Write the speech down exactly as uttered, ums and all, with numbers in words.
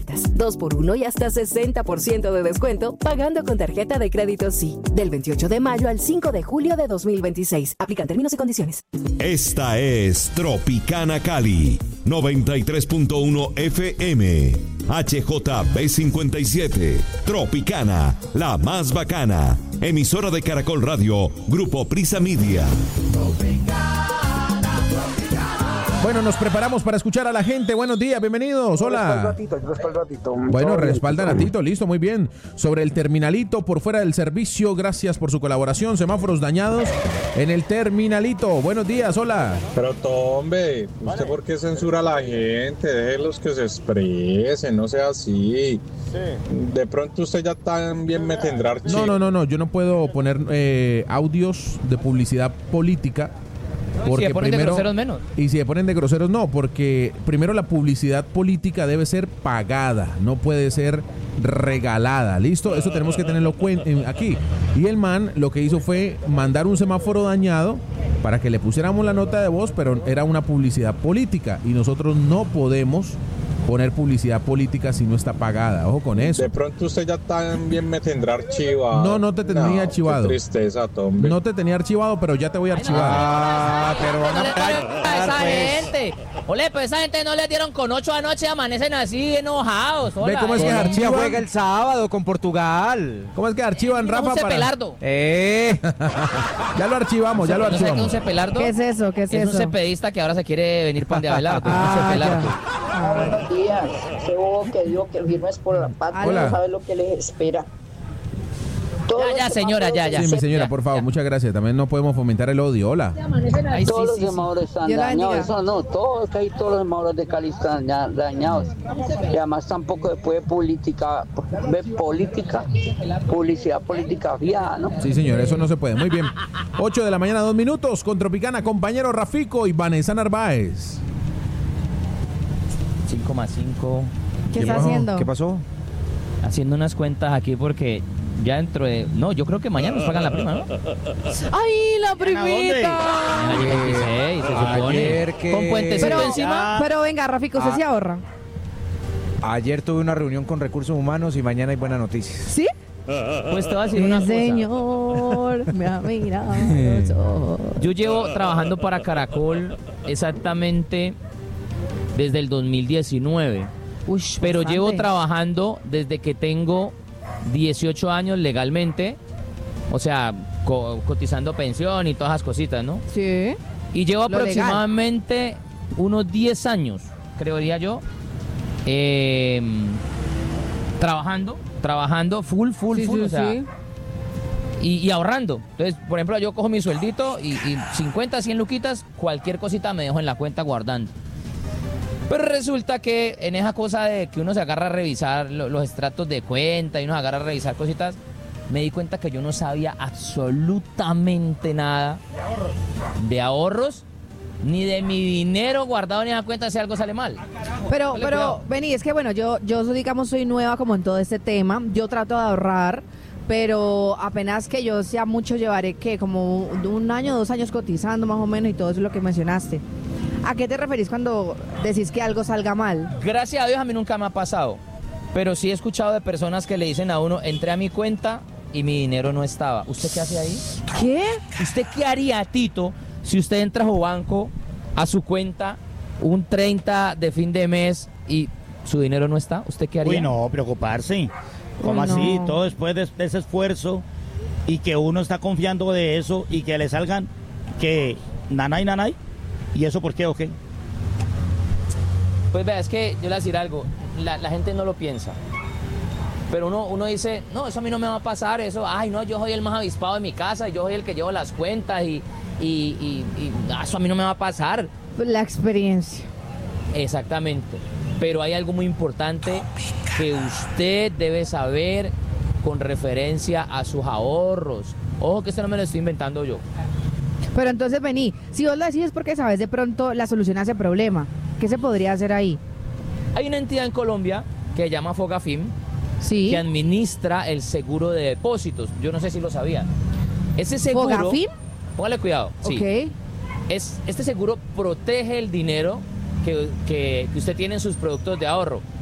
ofertas. dos por uno y hasta sesenta por ciento de descuento pagando con tarjeta de crédito Sí. Del veintiocho de mayo al cinco de julio de dos mil veintiséis. Aplican términos y condiciones. Esta es Tropicana Cali, noventa y tres punto uno F M. H J B cincuenta y siete. Tropicana, la más bacana. Emisora de Caracol Radio, Grupo Prisa Media. Bueno, nos preparamos para escuchar a la gente. Buenos días, bienvenidos. Hola. Ratito, ratito. Bueno, respaldan a Tito, listo, muy bien. Sobre el terminalito por fuera del servicio, gracias por su colaboración. Semáforos dañados en el terminalito. Buenos días, hola. Pero Tombe, ¿usted por qué censura a la gente? Déjelos que se expresen, no sea así. De pronto usted ya también me tendrá archivo. No, no, no, no, yo no puedo poner eh, audios de publicidad política. Porque si se ponen primero, de groseros menos. Y si se ponen de groseros no, porque primero la publicidad política debe ser pagada, no puede ser regalada, ¿listo? Eso tenemos que tenerlo cuen- aquí. Y el man lo que hizo fue mandar un semáforo dañado para que le pusiéramos la nota de voz, pero era una publicidad política y nosotros no podemos poner publicidad política si no está pagada. Ojo con eso. De pronto usted ya también me tendrá archivado. No, no te tenía no, archivado. Qué tristeza, Tombe. No te tenía archivado, pero ya te voy a archivar. Ah, pero no le pagan a esa gente. Ole, pues esa gente no le dieron con ocho anoche y amanecen así enojados. Hola, Ve cómo es eh. que archivan. Juega el sábado con Portugal. ¿Cómo es que archivan, es Rafa? Un cepelardo. Para... Eh. Ya lo archivamos, ya lo ¿No archivamos. ¿No un cepelardo? ¿Qué es eso? ¿Qué es, es eso? un cepedista que ahora se quiere venir pan de Abelardo. Ah, un cepelardo. Buenos días, ese bobo que dijo que firmes por la patria, Hola. no sabe lo que les espera. Todos Ya, ya, los señora, ya, semáforos ya. Sí, mi señora, Ya, por favor, ya. muchas gracias. También no podemos fomentar el odio. Hola. Ay, sí, todos los sí, sí. semáforos están Dios la dañados, bendiga. eso no, todos, ahí todos los semáforos de Cali están daña- dañados. Y además tampoco se puede política, ve política, publicidad política fiada, ¿no? Sí, señor, eso no se puede. Muy bien. ocho de la mañana, dos minutos, con Tropicana, compañero Rafico y Vanessa Narváez. cinco más cinco. ¿Qué está haciendo? ¿Qué pasó? Haciendo unas cuentas aquí porque ya dentro de... No, yo creo que mañana nos pagan la prima, ¿no? ¡Ay, la primita! Mañana llega el veintiséis, se supone. Ayer que- Con puentecito Pero, encima. pero venga, Rafico, ¿usted Ah. se ahorra? Ayer tuve una reunión con recursos humanos y mañana hay buenas noticias. ¿Sí? Pues te voy a decir una El cosa. señor me ha mirado los ojos. Yo llevo trabajando para Caracol exactamente desde el dos mil diecinueve. Ush, Pero bastante. llevo trabajando desde que tengo dieciocho años legalmente. O sea, co- cotizando pensión y todas esas cositas, ¿no? Sí. Y llevo Lo aproximadamente unos diez años, creería yo, eh, trabajando, trabajando full, full, Sí, full, sí, o sea, sí. y, y ahorrando. Entonces, por ejemplo, yo cojo mi sueldito y, y cincuenta, cien luquitas, cualquier cosita me dejo en la cuenta guardando. Pero resulta que en esa cosa de que uno se agarra a revisar lo- los extractos de cuenta y uno se agarra a revisar cositas, me di cuenta que yo no sabía absolutamente nada de ahorros, ni de mi dinero guardado en esa cuenta si algo sale mal. Pero, Dale, pero, cuidado. vení, es que bueno, yo, yo digamos soy nueva como en todo este tema. Yo trato de ahorrar, pero apenas que yo sea mucho llevaré que como un año, dos años cotizando más o menos y todo eso es lo que mencionaste. ¿A qué te referís cuando decís que algo salga mal? Gracias a Dios a mí nunca me ha pasado, pero sí he escuchado de personas que le dicen a uno, entré a mi cuenta y mi dinero no estaba. ¿Usted qué hace ahí? ¿Qué? ¿Usted qué haría, Tito, si usted entra a su banco, a su cuenta, un treinta de fin de mes y su dinero no está? ¿Usted qué haría? Uy, no, preocuparse. ¿Cómo Uy, así? no. Todo después de, de ese esfuerzo y que uno está confiando de eso y que le salgan que nanay, nanay. ¿Y eso por qué o qué? Pues vea, es que yo le voy a decir algo, la, la gente no lo piensa. Pero uno, uno dice, no, eso a mí no me va a pasar, eso, ay, no, yo soy el más avispado de mi casa, yo soy el que llevo las cuentas y, y, y, y ah, eso a mí no me va a pasar. La experiencia. Exactamente. Pero hay algo muy importante que usted debe saber con referencia a sus ahorros. Ojo que esto no me lo estoy inventando yo. Pero entonces vení, si vos lo decís es porque sabes de pronto la solución a ese problema. ¿Qué se podría hacer ahí? Hay una entidad en Colombia que se llama Fogafim, Sí. que administra el seguro de depósitos. Yo no sé si lo sabían. Ese seguro... ¿Fogafim? Póngale cuidado. Sí. Ok. Es, este seguro protege el dinero que, que, que usted tiene en sus productos de ahorro.